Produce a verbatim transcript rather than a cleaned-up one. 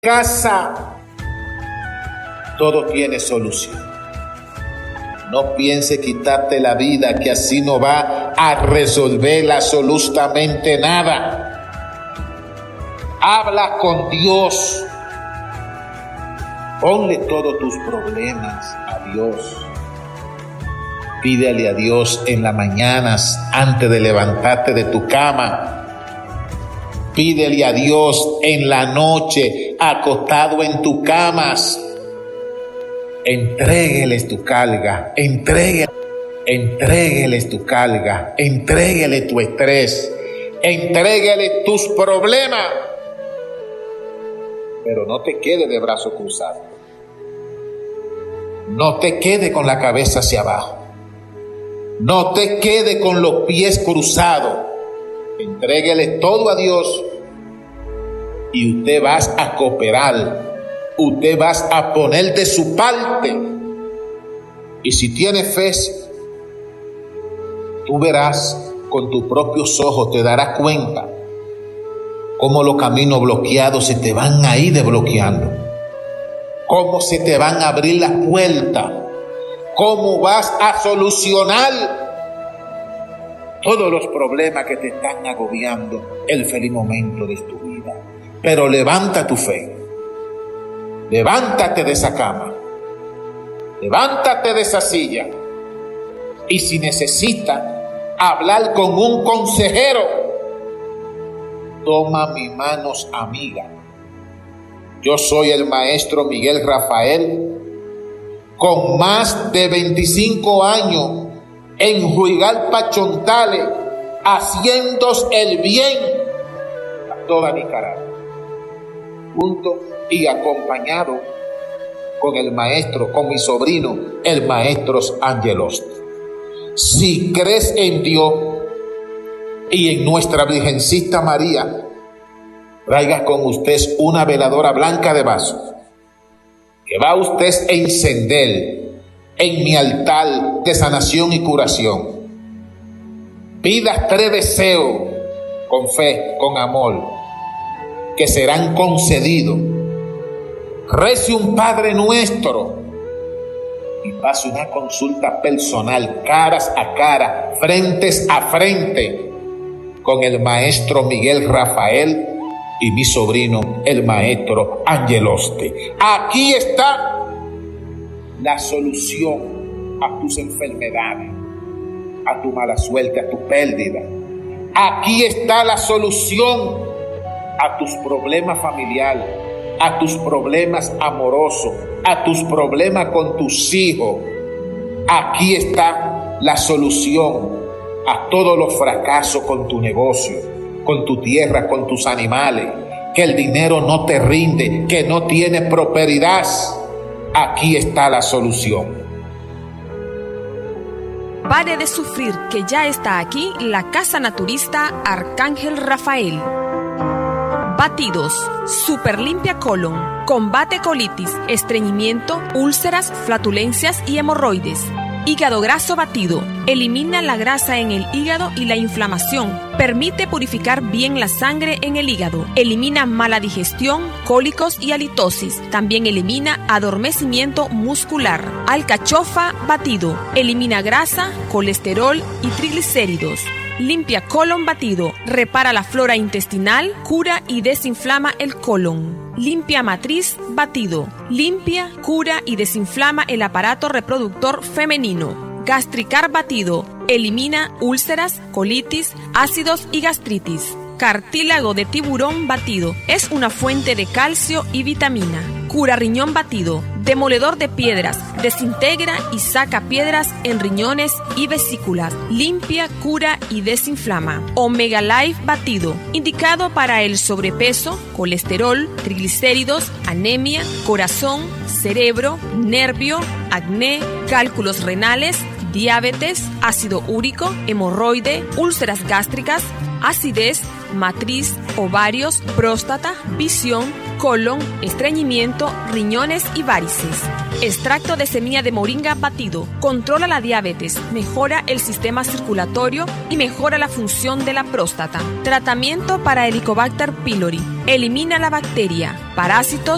casa, todo tiene solución. No piense quitarte la vida, que así no va a resolver absolutamente nada. Habla con Dios. Ponle todos tus problemas a Dios. Pídele a Dios en las mañanas antes de levantarte de tu cama. Pídele a Dios en la noche, acostado en tu cama. Entrégueles tu carga, entrégueles, entrégueles tu carga, entrégueles tu estrés, entrégueles tus problemas. Pero no te quede de brazos cruzados. No te quede con la cabeza hacia abajo. No te quede con los pies cruzados. Entréguele todo a Dios y usted va a cooperar. Usted va a poner de su parte. Y si tiene fe, tú verás con tus propios ojos, te darás cuenta cómo los caminos bloqueados se te van a ir desbloqueando, cómo se te van a abrir las puertas, cómo vas a solucionar todos los problemas que te están agobiando el feliz momento de tu vida. Pero levanta tu fe, levántate de esa cama, levántate de esa silla, y si necesitas hablar con un consejero, toma mis manos amiga. Yo soy el maestro Miguel Rafael, con más de veinticinco años en Juigalpa, Chontales, haciendo el bien a toda Nicaragua, junto y acompañado con el maestro, con mi sobrino, el maestro Angelos. Si crees en Dios y en nuestra Virgencita María, traiga con usted una veladora blanca de vaso, que va usted a encender en mi altar de sanación y curación. Pida tres deseos con fe, con amor, que serán concedidos. Rece un Padre Nuestro y pase una consulta personal, caras a cara, frentes a frente, con el maestro Miguel Rafael y mi sobrino, el maestro Angeloste. Aquí está la solución a tus enfermedades, a tu mala suerte, a tu pérdida. Aquí está la solución a tus problemas familiares, a tus problemas amorosos, a tus problemas con tus hijos. Aquí está la solución a todos los fracasos con tu negocio, con tu tierra, con tus animales, que el dinero no te rinde, que no tienes prosperidad. Aquí está la solución. Pare de sufrir, que ya está aquí la Casa Naturista Arcángel Rafael. Batidos, super limpia colon, combate colitis, estreñimiento, úlceras, flatulencias y hemorroides. Hígado graso batido, elimina la grasa en el hígado y la inflamación, permite purificar bien la sangre en el hígado, elimina mala digestión, cólicos y halitosis, también elimina adormecimiento muscular. Alcachofa batido, elimina grasa, colesterol y triglicéridos. Limpia colon batido, repara la flora intestinal, cura y desinflama el colon. Limpia matriz batido, limpia, cura y desinflama el aparato reproductor femenino. Gastricar batido, elimina úlceras, colitis, ácidos y gastritis. Cartílago de tiburón batido, es una fuente de calcio y vitamina. Cura riñón batido, demoledor de piedras, desintegra y saca piedras en riñones y vesículas. Limpia, cura y desinflama. Omega Life batido, indicado para el sobrepeso, colesterol, triglicéridos, anemia, corazón, cerebro, nervio, acné, cálculos renales, diabetes, ácido úrico, hemorroide, úlceras gástricas, acidez, matriz, ovarios, próstata, visión, colon, estreñimiento, riñones y varices. Extracto de semilla de moringa batido, controla la diabetes, mejora el sistema circulatorio y mejora la función de la próstata. Tratamiento para Helicobacter pylori, elimina la bacteria, parásitos